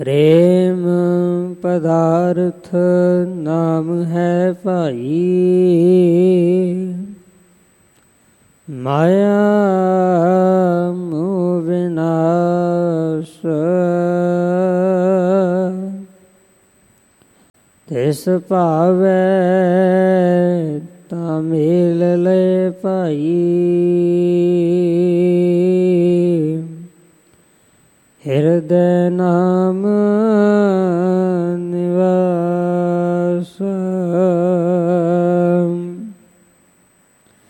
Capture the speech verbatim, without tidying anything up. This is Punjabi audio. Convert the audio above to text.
ਪ੍ਰੇਮ ਪਦਾਰਥ ਨਾਮ ਹੈ ਭਾਈ, ਮਾਇਆ ਮੋਹ ਵਿਨਾਸ਼। ਤਿਸ ਭਾਵੈ ਤਾਂ ਮੇਲ ਲੈ ਭਾਈ, ਹਿਰਦੈ ਨਾਮ ਨਿਵਾਸ।